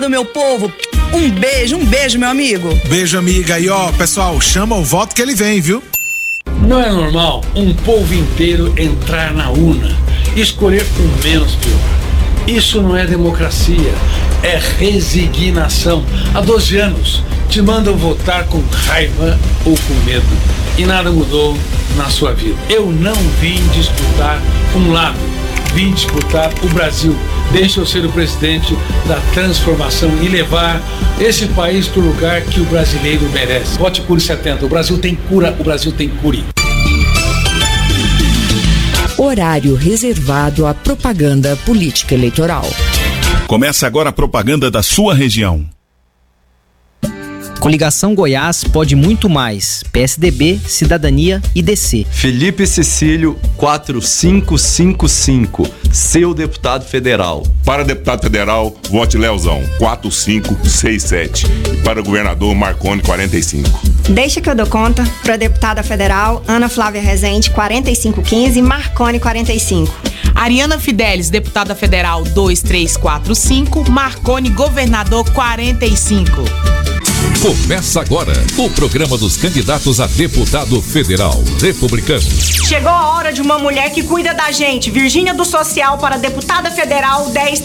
Do meu povo, um beijo, meu amigo. Beijo, amiga. E ó, pessoal, chama o voto que ele vem, viu? Não é normal um povo inteiro entrar na urna e escolher o menos pior. Isso não é democracia, é resignação. Há 12 anos te mandam votar com raiva ou com medo e nada mudou na sua vida. Eu não vim disputar um lado, vim disputar o Brasil. Deixa eu ser o presidente da transformação e levar esse país para o lugar que o brasileiro merece. Vote Cure 70. O Brasil tem cura, o Brasil tem cure. Horário reservado à propaganda política eleitoral. Começa agora a propaganda da sua região. Coligação Goiás pode muito mais. PSDB, Cidadania e DC. Felipe Cecílio 4555, seu deputado federal. Para deputado federal, vote Leozão 4567. E para o governador, Marconi 45. Deixa que eu dou conta. Para deputada federal, Ana Flávia Rezende 4515, Marconi 45. Ariana Fidelis, deputada federal 2345, Marconi governador 45. Começa agora o programa dos candidatos a deputado federal, republicano. Chegou a hora de uma mulher que cuida da gente. Virgínia do Social para deputada federal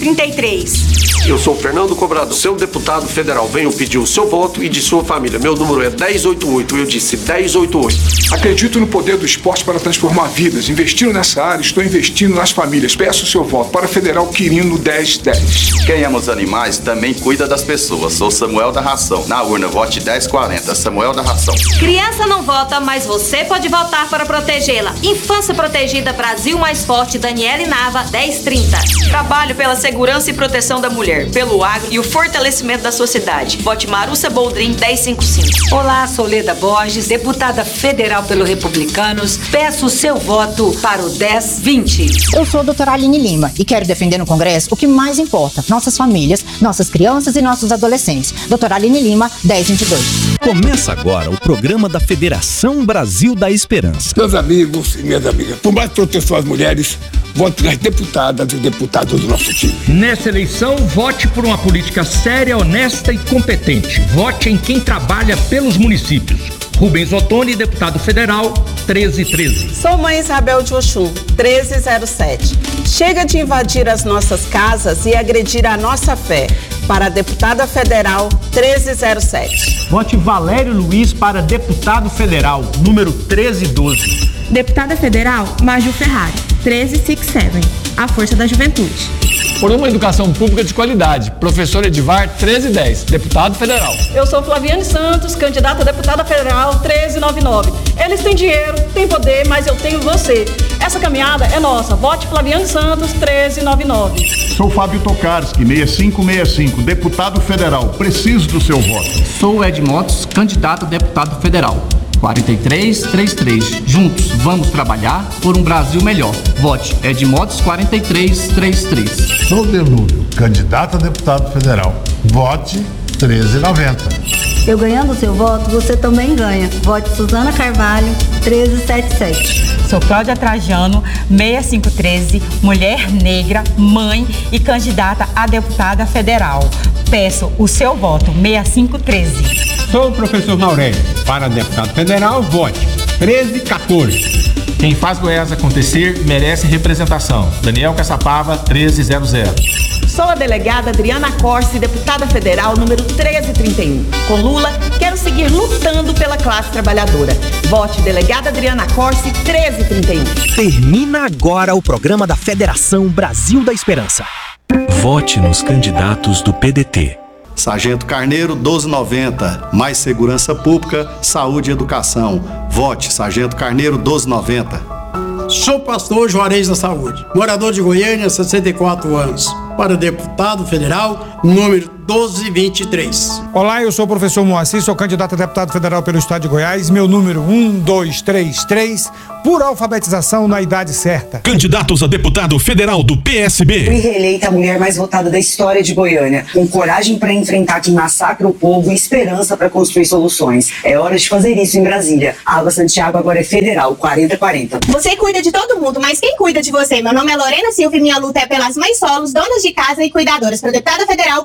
1033. Eu sou o Fernando Cobrador, seu deputado federal. Venho pedir o seu voto e de sua família. Meu número é 1088, eu disse 1088. Acredito no poder do esporte para transformar vidas. Investindo nessa área, estou investindo nas famílias. Peço o seu voto para Federal Quirino 1010. Quem ama os animais também cuida das pessoas. Sou Samuel da Ração. Na urna, vote 1040, Samuel da Ração. Criança não vota, mas você pode votar para protegê-la. Infância Protegida Brasil Mais Forte, Daniele Nava, 1030. Trabalho pela segurança e proteção da mulher, pelo agro e o fortalecimento da sociedade. Vote Marussa Boldrin, 1055. Olá, sou Leda Borges, deputada federal pelo Republicanos. Peço o seu voto para o 1020. Eu sou a doutora Aline Lima e quero defender no Congresso o que mais importa: nossas famílias, nossas crianças e nossos adolescentes. Doutora Aline Lima, 1022. Começa agora o programa da Federação Brasil da Esperança. Meus amigos e minhas amigas, por mais proteção às mulheres, vote nas deputadas e deputados do nosso time. Nessa eleição, vote por uma política séria, honesta e competente. Vote em quem trabalha pelos municípios. Rubens Ottoni, deputado federal, 1313. Sou mãe Isabel de Oxum, 1307. Chega de invadir as nossas casas e agredir a nossa fé. Para a deputada federal, 1307. Vote Valério Luiz para deputado federal, número 1312. Deputada federal, Maju Ferrari, 1367. A força da juventude. Por uma educação pública de qualidade, professor Edivar, 1310, deputado federal. Eu sou Flaviane Santos, candidata a deputada federal, 1399. Eles têm dinheiro, têm poder, mas eu tenho você. Essa caminhada é nossa. Vote Flaviane Santos, 1399. Sou Fábio Tokarski, 6565, deputado federal. Preciso do seu voto. Sou Ed Motos, candidato a deputado federal. 4333. Juntos vamos trabalhar por um Brasil melhor. Vote Edmotos 4333. Sou Delúrio, candidato a deputado federal. Vote 1390. Eu ganhando o seu voto, você também ganha. Vote Suzana Carvalho, 1377. Sou Cláudia Trajano, 6513, mulher negra, mãe e candidata a deputada federal. Peço o seu voto, 6513. Sou o professor Maurélio. Para deputado federal, vote 1314. Quem faz Goiás acontecer merece representação. Daniel Caçapava, 1300. Sou a delegada Adriana Corsi, deputada federal, número 1331. Com Lula, quero seguir lutando pela classe trabalhadora. Vote delegada Adriana Corsi, 1331. Termina agora o programa da Federação Brasil da Esperança. Vote nos candidatos do PDT. Sargento Carneiro, 1290. Mais segurança pública, saúde e educação. Vote Sargento Carneiro, 1290. Sou pastor Juarez da Saúde, morador de Goiânia, 64 anos. Para deputado federal, número 1223. Olá, eu sou o professor Moacir, sou candidato a deputado federal pelo estado de Goiás, meu número 1233, por alfabetização na idade certa. Candidatos a deputado federal do PSB. Fui reeleita a mulher mais votada da história de Goiânia, com coragem para enfrentar quem massacra o povo e esperança para construir soluções. É hora de fazer isso em Brasília. A Água Santiago agora é federal, 4040. Você cuida de todo mundo, mas quem cuida de você? Meu nome é Lorena Silva e minha luta é pelas mães solos, donas de casa e cuidadoras. Para deputada federal, 4023.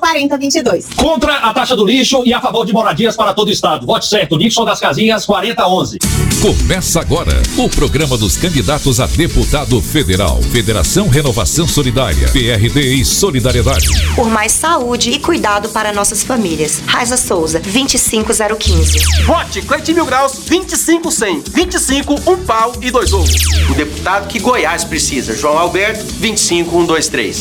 22. Contra a taxa do lixo e a favor de moradias para todo o estado. Vote certo, Nixon das Casinhas, 4011. Começa agora o programa dos candidatos a deputado federal. Federação Renovação Solidária, PRD e Solidariedade. Por mais saúde e cuidado para nossas famílias. Raiza Souza, 25015. Vote Cleitinho Mil Graus, 25100. 25, 1 pau e 2 ovos. O deputado que Goiás precisa, João Alberto, 25123.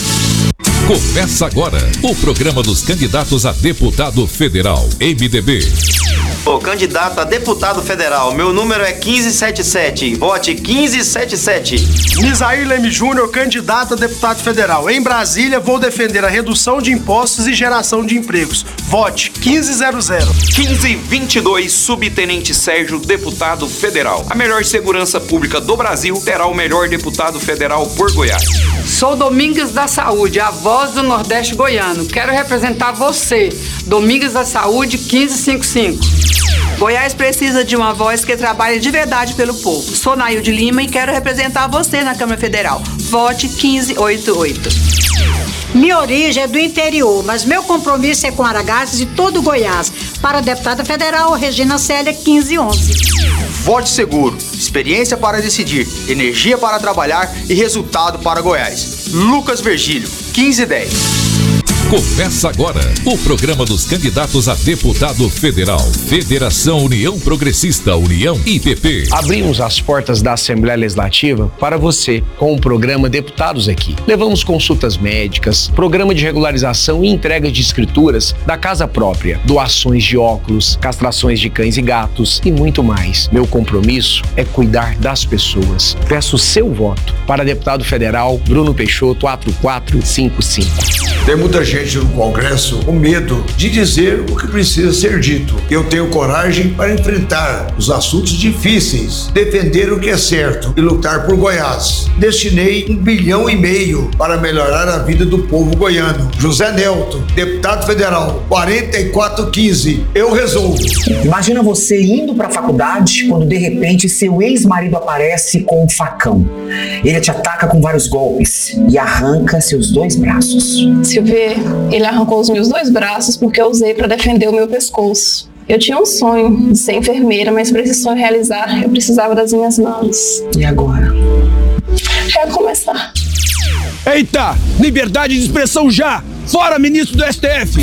Começa agora o programa dos candidatos a deputado federal, MDB. Ô, candidato a deputado federal, meu número é 1577, vote 1577. Misair Leme Júnior, candidato a deputado federal. Em Brasília, vou defender a redução de impostos e geração de empregos. Vote 1500. 1522, subtenente Sérgio, deputado federal. A melhor segurança pública do Brasil terá o melhor deputado federal por Goiás. Sou Domingues da Saúde, a voz do Nordeste goiano. Quero representar você, Domingues da Saúde, 1555. Goiás precisa de uma voz que trabalhe de verdade pelo povo. Sou Nailde Lima e quero representar você na Câmara Federal. Vote 1588. Minha origem é do interior, mas meu compromisso é com Aragaças e todo Goiás. Para a deputada federal, Regina Célia, 1511. Vote seguro, experiência para decidir, energia para trabalhar e resultado para Goiás. Lucas Virgílio, 1510. Começa agora o programa dos candidatos a deputado federal. Federação União Progressista, União IPP. Abrimos as portas da Assembleia Legislativa para você com o programa Deputados Aqui. Levamos consultas médicas, programa de regularização e entrega de escrituras da casa própria, doações de óculos, castrações de cães e gatos e muito mais. Meu compromisso é cuidar das pessoas. Peço seu voto para deputado federal Bruno Peixoto, 4455. Tem muita gente no Congresso com medo de dizer o que precisa ser dito. Eu tenho coragem para enfrentar os assuntos difíceis, defender o que é certo e lutar por Goiás. Destinei 1,5 bilhão para melhorar a vida do povo goiano. José Nelton, deputado federal, 4415. Eu resolvo. Imagina você indo para a faculdade quando de repente seu ex-marido aparece com um facão. Ele te ataca com vários golpes e arranca seus 2 braços. Silvia, ele arrancou os meus 2 braços porque eu usei para defender o meu pescoço. Eu tinha um sonho de ser enfermeira, mas para esse sonho realizar, eu precisava das minhas mãos. E agora? Recomeçar. Eita! Liberdade de expressão já! Fora, ministro do STF!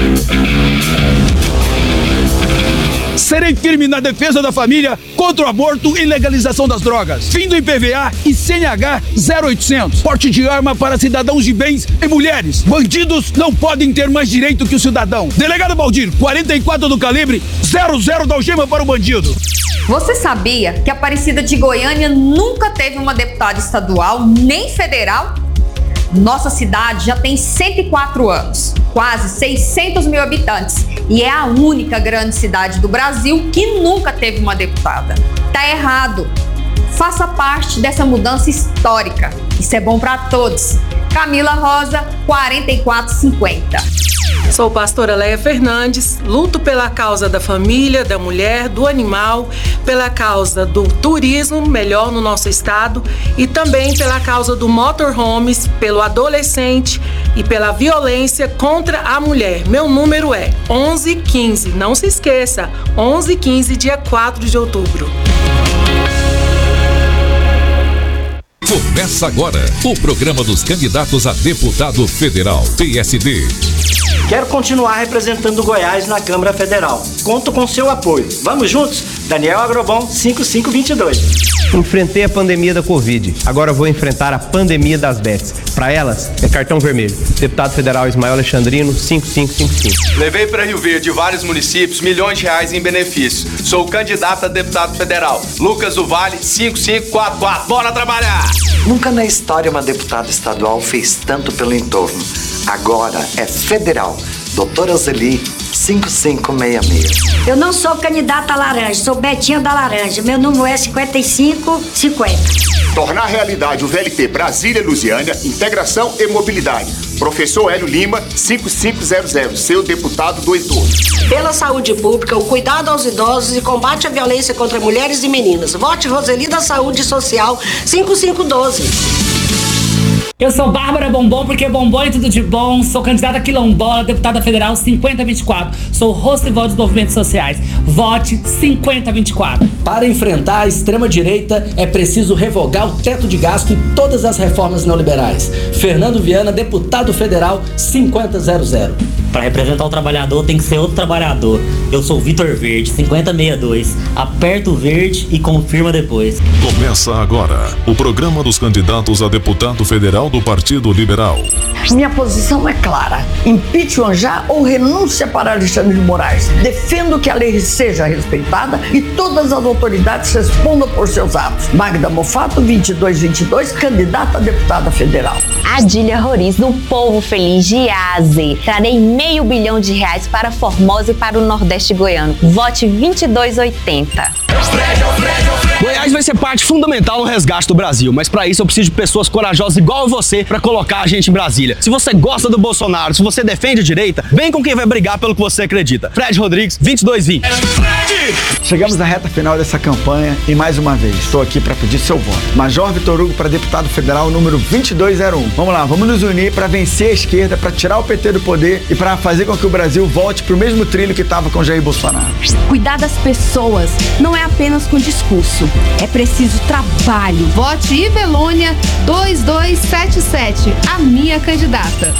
Serei firme na defesa da família, contra o aborto e legalização das drogas. Fim do IPVA e CNH 0800. Porte de arma para cidadãos de bens e mulheres. Bandidos não podem ter mais direito que o cidadão. Delegado Baldir, 44 do calibre, 00 da algema para o bandido. Você sabia que a Aparecida de Goiânia nunca teve uma deputada estadual nem federal? Nossa cidade já tem 104 anos, quase 600 mil habitantes e é a única grande cidade do Brasil que nunca teve uma deputada. Tá errado. Faça parte dessa mudança histórica. Isso é bom para todos. Camila Rosa, 4450. Sou pastora Leia Fernandes, luto pela causa da família, da mulher, do animal, pela causa do turismo melhor no nosso estado e também pela causa do motorhomes, pelo adolescente e pela violência contra a mulher. Meu número é 1115, não se esqueça, 1115, dia 4 de outubro. Começa agora o programa dos candidatos a deputado federal, PSD. Quero continuar representando Goiás na Câmara Federal. Conto com seu apoio. Vamos juntos? Daniel Agrobon, 5522. Enfrentei a pandemia da Covid. Agora vou enfrentar a pandemia das bets. Para elas, é cartão vermelho. Deputado federal Ismael Alexandrino, 5555. Levei para Rio Verde e vários municípios milhões de reais em benefícios. Sou candidato a deputado federal. Lucas do Vale, 5544. Bora trabalhar! Nunca na história uma deputada estadual fez tanto pelo entorno. Agora é federal. Doutora Zeli, 5566. Eu não sou candidata a laranja, sou Betinha da Laranja. Meu número é 5550. Tornar realidade o VLT Brasília-Lusiânia, integração e mobilidade. Professor Hélio Lima, 5500, seu deputado do entorno. Pela saúde pública, o cuidado aos idosos e combate à violência contra mulheres e meninas. Vote Roseli da Saúde Social, 5512. Eu sou Bárbara Bombom, porque bombom é tudo de bom. Sou candidata quilombola, deputada federal 5024. Sou rosto e voz dos movimentos sociais. Vote 5024. Para enfrentar a extrema-direita, é preciso revogar o teto de gasto e todas as reformas neoliberais. Fernando Viana, deputado federal 5000. Para representar o trabalhador tem que ser outro trabalhador. Eu sou Vitor Verde, 5062. Aperta o verde e confirma depois. Começa agora o programa dos candidatos a deputado federal do Partido Liberal. Minha posição é clara. Impeachment já ou renúncia para Alexandre de Moraes. Defendo que a lei seja respeitada e todas as autoridades respondam por seus atos. Magda Mofato, 2222, candidata a deputada federal. Adília Roriz, do Povo Feliz de Aze. Trarei R$500 milhão para Formosa e para o Nordeste goiano. Vote 2280. Goiás vai ser parte fundamental no resgate do Brasil, mas para isso eu preciso de pessoas corajosas igual a você para colocar a gente em Brasília. Se você gosta do Bolsonaro, se você defende a direita, vem com quem vai brigar pelo que você acredita. Fred Rodrigues, 2220. Chegamos na reta final dessa campanha e mais uma vez estou aqui para pedir seu voto. Major Vitor Hugo para deputado federal número 2201. Vamos lá, vamos nos unir para vencer a esquerda, para tirar o PT do poder e para fazer com que o Brasil volte para o mesmo trilho que estava com Jair Bolsonaro. Cuidar das pessoas não é apenas com discurso, é preciso trabalho. Vote Ivelônia 2277, a minha candidata.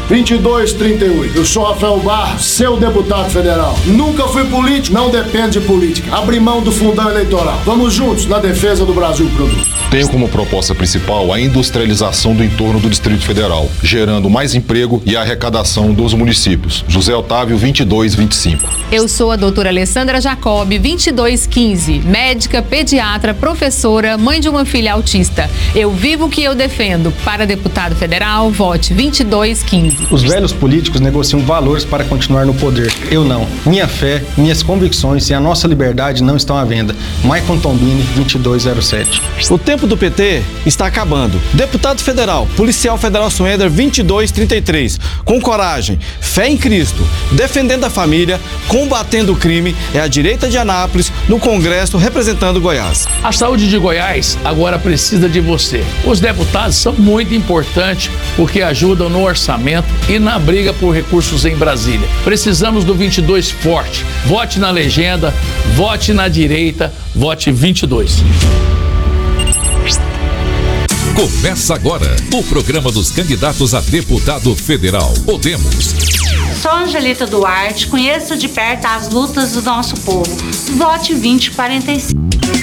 2238. Eu sou Rafael Barros, seu deputado federal. Nunca fui político, não depende de política. Abri mão do fundão eleitoral. Vamos juntos na defesa do Brasil Produto. Tenho como proposta principal a industrialização do entorno do Distrito Federal, gerando mais emprego e arrecadação dos municípios. José Otávio, 2225. Eu sou a doutora Alessandra Jacob, 2215, médica, pediatra, professora, mãe de uma filha autista. Eu vivo o que eu defendo. Para deputado federal, vote 2215. Os velhos políticos negociam valores para continuar no poder. Eu não. Minha fé, minhas convicções e a nossa liberdade não estão à venda. Maicon Tombini, 2207. O tempo do PT está acabando. Deputado federal, policial federal Suender, 2233. Com coragem, fé em Cristo, defendendo a família, combatendo o crime, é a direita de Anápolis no Congresso representando Goiás. A saúde de Goiás agora precisa de você. Os deputados são muito importantes porque ajudam no orçamento e na briga por recursos em Brasília. Precisamos do 22 forte. Vote na legenda, vote na direita, vote 22. Começa agora o programa dos candidatos a deputado federal. Podemos. Sou Angelita Duarte, conheço de perto as lutas do nosso povo. Vote 2045.